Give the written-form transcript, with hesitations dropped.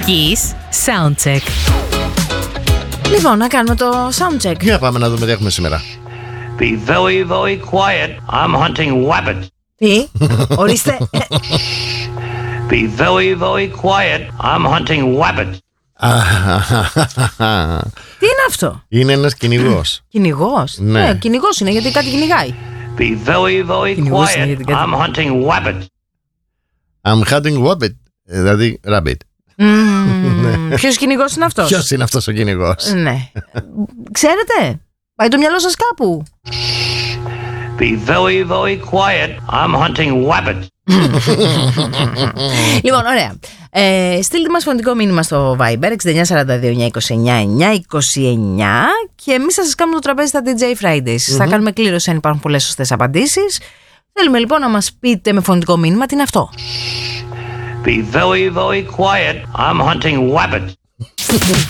Kiss Soundcheck. Λοιπόν, να κάνουμε το soundcheck. Για πάμε να δούμε τι έχουμε σήμερα. Be very, very quiet. I'm hunting rabbit. Τι, ορίστε. Be very, very quiet. I'm hunting rabbit. Τι είναι αυτό? Είναι ένας κυνηγός. Κυνηγός? Ναι. Κυνηγός είναι γιατί κάτι κυνηγάει. Be very, very Κυνηγός είναι quiet. γιατί κάτι... I'm hunting rabbit. I'm hunting rabbit. Δηλαδή rabbit. Ποιος κυνηγός είναι αυτός? Ποιος είναι αυτός ο κυνηγός? Ναι. Ξέρετε, πάει το μυαλό σας κάπου. Be very, very quiet. I'm hunting rabbit. Λοιπόν, ωραία. Στείλτε μας φωνητικό μήνυμα στο Viber 6942 929 929 και εμείς θα σας κάνουμε το τραπέζι στα DJ Fridays. Θα κάνουμε κλήρωση αν υπάρχουν πολλές σωστές απαντήσεις. Θέλουμε λοιπόν να μας πείτε με φωνητικό μήνυμα τι είναι αυτό. Be very, very quiet. I'm hunting rabbit.